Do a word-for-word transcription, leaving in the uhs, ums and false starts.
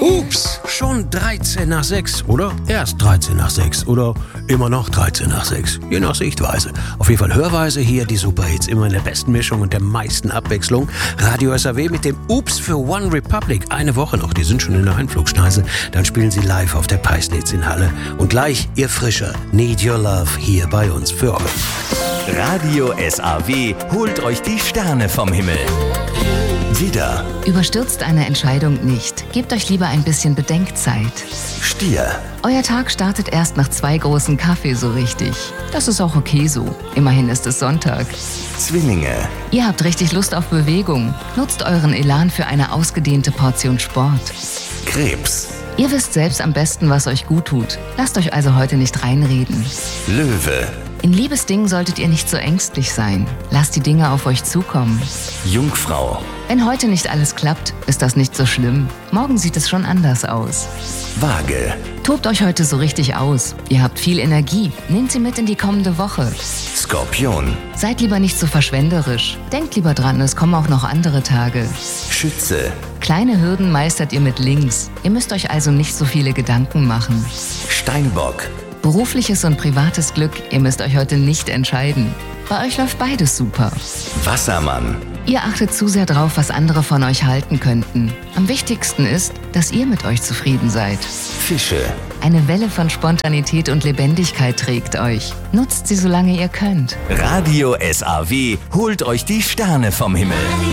Ups, schon dreizehn nach sechs oder erst dreizehn nach sechs oder immer noch dreizehn nach sechs, je nach Sichtweise. Auf jeden Fall Hörweise hier, die Superhits, immer in der besten Mischung und der meisten Abwechslung. Radio S A W mit dem Ups für One Republic. Eine Woche noch, die sind schon in der Einflugschneise. Dann spielen sie live auf der Peisnitz in Halle. Und gleich ihr frischer Need Your Love hier bei uns für euch. Radio S A W holt euch die Sterne vom Himmel. Widder, Überstürzt eine Entscheidung nicht. Gebt euch lieber ein bisschen Bedenkzeit. Stier, Euer Tag startet erst nach zwei großen Kaffee so richtig. Das ist auch okay so. Immerhin ist es Sonntag. Zwillinge, Ihr habt richtig Lust auf Bewegung. Nutzt euren Elan für eine ausgedehnte Portion Sport. Krebs, Ihr wisst selbst am besten, was euch gut tut. Lasst euch also heute nicht reinreden. Löwe, In Liebesdingen solltet ihr nicht so ängstlich sein. Lasst die Dinge auf euch zukommen. Jungfrau, Wenn heute nicht alles klappt, ist das nicht so schlimm. Morgen sieht es schon anders aus. Waage, Tobt euch heute so richtig aus. Ihr habt viel Energie. Nehmt sie mit in die kommende Woche. Skorpion, Seid lieber nicht so verschwenderisch. Denkt lieber dran, es kommen auch noch andere Tage. Schütze, Kleine Hürden meistert ihr mit links. Ihr müsst euch also nicht so viele Gedanken machen. Steinbock, Berufliches und privates Glück, ihr müsst euch heute nicht entscheiden. Bei euch läuft beides super. Wassermann, Ihr achtet zu sehr drauf, was andere von euch halten könnten. Am wichtigsten ist, dass ihr mit euch zufrieden seid. Fische, Eine Welle von Spontanität und Lebendigkeit trägt euch. Nutzt sie, solange ihr könnt. Radio S A W holt euch die Sterne vom Himmel.